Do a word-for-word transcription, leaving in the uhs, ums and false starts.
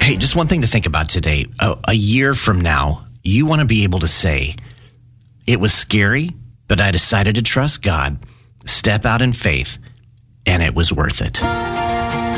Hey, just one thing to think about today. A, a year from now, you want to be able to say, it was scary, but I decided to trust God, step out in faith, and it was worth it.